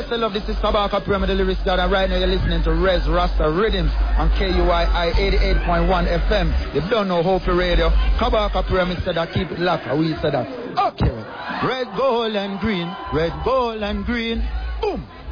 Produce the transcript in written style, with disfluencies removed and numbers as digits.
say love, this is Kabaka Pyramid, the lyrics god, and right now you're listening to Rez Rasta Rhythms on KUII 88.1 FM. You don't know Hopi Radio. Kabaka Pyramid said that, keep it locked, and we said that. Okay. Red, gold, and green. Red, gold, and green. Boom.